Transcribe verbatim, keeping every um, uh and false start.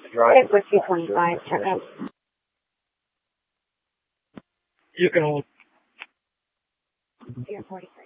It's with two twenty-five, check out. You can hold. Zero forty-three.